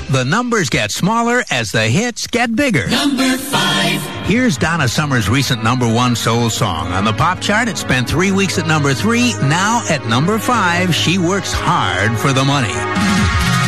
the numbers get smaller as the hits get bigger. Number 5. Here's Donna Summer's recent #1 soul song. On the pop chart, it spent 3 weeks at number 3. Now at number 5, she works hard for the money.